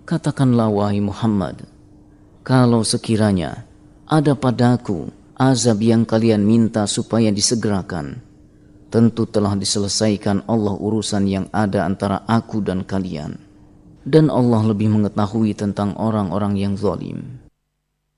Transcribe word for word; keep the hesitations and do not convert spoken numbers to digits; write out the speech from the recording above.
Katakanlah wahai Muhammad, kalau sekiranya ada padaku azab yang kalian minta supaya disegerakan, tentu telah diselesaikan Allah urusan yang ada antara aku dan kalian. Dan Allah lebih mengetahui tentang orang-orang yang zalim.